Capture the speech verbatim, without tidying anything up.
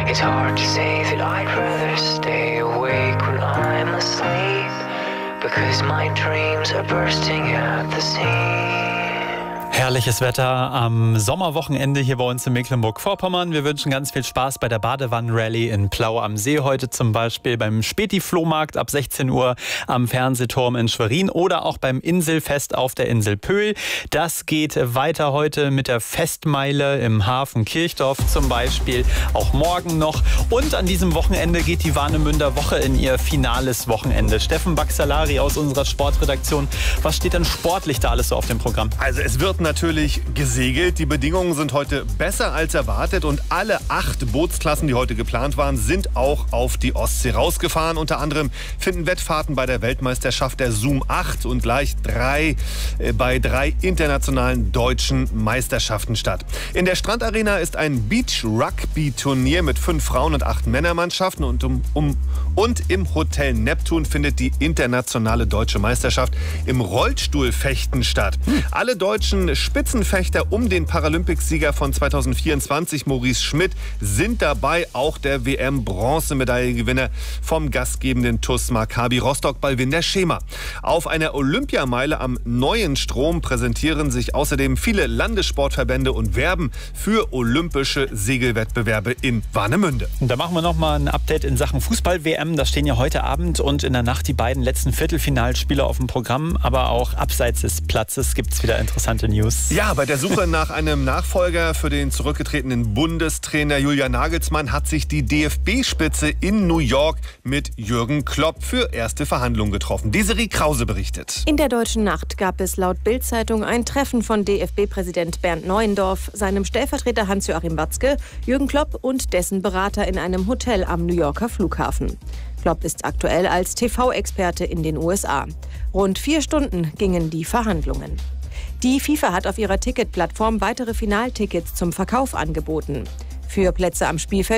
It's hard to say that I'd rather stay awake when I'm asleep, because my dreams are bursting at the seams. Herrliches Wetter am Sommerwochenende hier bei uns in Mecklenburg-Vorpommern. Wir wünschen ganz viel Spaß bei der Badewannen-Rallye in Plau am See heute zum Beispiel, beim Späti-Flohmarkt ab sechzehn Uhr am Fernsehturm in Schwerin oder auch beim Inselfest auf der Insel Pöhl. Das geht weiter heute mit der Festmeile im Hafen Kirchdorf zum Beispiel, auch morgen noch. Und an diesem Wochenende geht die Warnemünder Woche in ihr finales Wochenende. Steffen Baxalari aus unserer Sportredaktion, was steht denn sportlich da alles so auf dem Programm? Also es wird natürlich gesegelt. Die Bedingungen sind heute besser als erwartet und alle acht Bootsklassen, die heute geplant waren, sind auch auf die Ostsee rausgefahren. Unter anderem finden Wettfahrten bei der Weltmeisterschaft der Zoom acht und gleich drei äh, bei drei internationalen deutschen Meisterschaften statt. In der Strandarena ist ein Beach-Rugby-Turnier mit fünf Frauen- und acht Männermannschaften und, um, um, und im Hotel Neptun findet die internationale deutsche Meisterschaft im Rollstuhlfechten statt. Hm. Alle deutschen Spitzenfechter um den Paralympicsieger von zweitausendvierundzwanzig, Maurice Schmidt, sind dabei. Auch der W M-Bronzemedaillengewinner vom gastgebenden T U S Maccabi Rostock, Balwinder Schema. Auf einer Olympiameile am Neuen Strom präsentieren sich außerdem viele Landessportverbände und werben für olympische Segelwettbewerbe in Warnemünde. Und da machen wir noch mal ein Update in Sachen Fußball-W M. Da stehen ja heute Abend und in der Nacht die beiden letzten Viertelfinalspiele auf dem Programm. Aber auch abseits des Platzes gibt es wieder interessante News. Ja, bei der Suche nach einem Nachfolger für den zurückgetretenen Bundestrainer Julian Nagelsmann hat sich die D F B-Spitze in New York mit Jürgen Klopp für erste Verhandlungen getroffen. Desiree Krause berichtet. In der Deutschen Nacht gab es laut Bild-Zeitung ein Treffen von D F B-Präsident Bernd Neuendorf, seinem Stellvertreter Hans-Joachim Watzke, Jürgen Klopp und dessen Berater in einem Hotel am New Yorker Flughafen. Klopp ist aktuell als T V-Experte in den U S A. Rund vier Stunden gingen die Verhandlungen. Die FIFA hat auf ihrer Ticketplattform weitere Finaltickets zum Verkauf angeboten. Für Plätze am Spielfeld